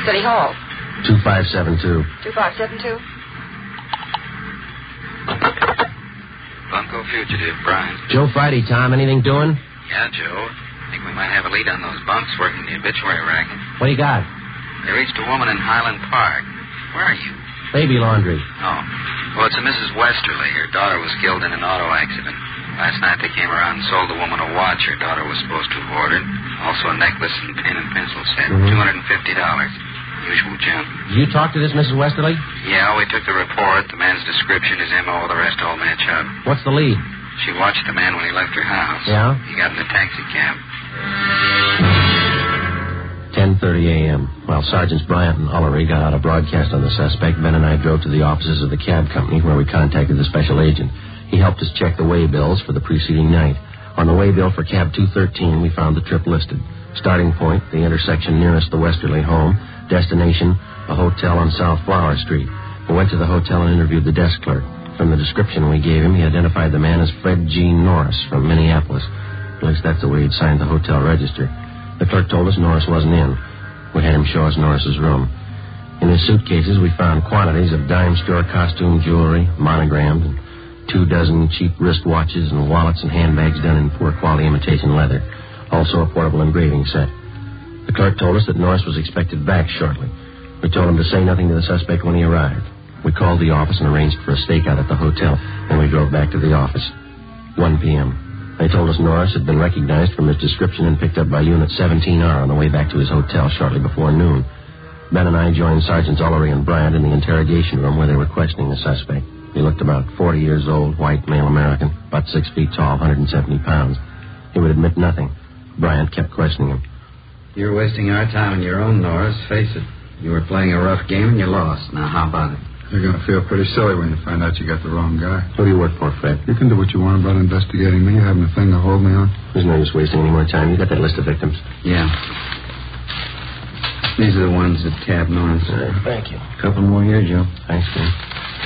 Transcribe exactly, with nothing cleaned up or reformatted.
City Hall. two five seven two. two five seven two? Bunko fugitive, Brian. Joe Friday, Tom. Anything doing? Yeah, Joe. Think we might have a lead on those bunks working the obituary racket. What do you got? They reached a woman in Highland Park. Where are you? Baby laundry. Oh. Well, it's a Missus Westerly. Her daughter was killed in an auto accident. Last night they came around and sold the woman a watch her daughter was supposed to have ordered. Also a necklace and pen and pencil set. Mm-hmm. two hundred fifty dollars. Usual junk. Did you talk to this Missus Westerly? Yeah, we took the report, the man's description, his M O, the rest all match up. What's the lead? She watched the man when he left her house. Yeah? He got in a taxi cab. ten thirty a.m. While Sergeants Bryant and Ullery got out a broadcast on the suspect, Ben and I drove to the offices of the cab company where we contacted the special agent. He helped us check the way bills for the preceding night. On the way bill for cab two thirteen, we found the trip listed. Starting point, the intersection nearest the Westerly home. Destination, a hotel on South Flower Street. We went to the hotel and interviewed the desk clerk. From the description we gave him, he identified the man as Fred Gene Norris from Minneapolis. At least that's the way he'd signed the hotel register. The clerk told us Norris wasn't in. We had him show us Norris's room. In his suitcases, we found quantities of dime store costume jewelry, monogrammed, and two dozen cheap wristwatches and wallets and handbags done in poor quality imitation leather. Also a portable engraving set. The clerk told us that Norris was expected back shortly. We told him to say nothing to the suspect when he arrived. We called the office and arranged for a stakeout at the hotel, and we drove back to the office. one p.m. They told us Norris had been recognized from his description and picked up by Unit seventeen R on the way back to his hotel shortly before noon. Ben and I joined Sergeants Ullery and Bryant in the interrogation room where they were questioning the suspect. He looked about forty years old, white, male American, about six feet tall, one hundred seventy pounds. He would admit nothing. Bryant kept questioning him. You're wasting our time on your own, Norris. Face it. You were playing a rough game and you lost. Now, how about it? You're going to feel pretty silly when you find out you got the wrong guy. Who do you work for, Fred? You can do what you want about investigating me. You haven't a thing to hold me on. There's no use wasting any more time. You got that list of victims? Yeah. These are the ones that Cab Norris. Uh, thank you. Couple more here, Joe. Thanks, man.